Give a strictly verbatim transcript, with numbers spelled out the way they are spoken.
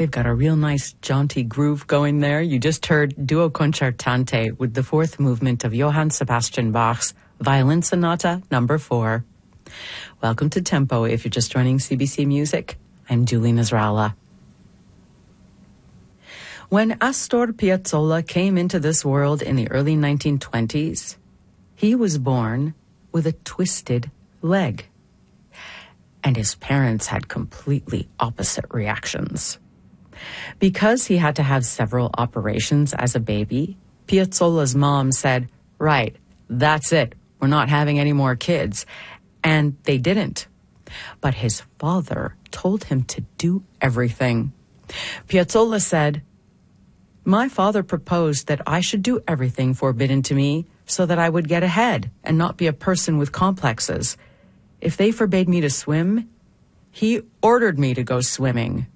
They've got a real nice jaunty groove going there. You just heard Duo Concertante with the fourth movement of Johann Sebastian Bach's Violin Sonata number four. Welcome to Tempo. If you're just joining C B C Music, I'm Julie Nasrallah. When Astor Piazzolla came into this world in the early nineteen twenties, he was born with a twisted leg. And his parents had completely opposite reactions. Because he had to have several operations as a baby, Piazzolla's mom said, right, that's it, we're not having any more kids. And they didn't. But his father told him to do everything. Piazzolla said, my father proposed that I should do everything forbidden to me so that I would get ahead and not be a person with complexes. If they forbade me to swim, he ordered me to go swimming.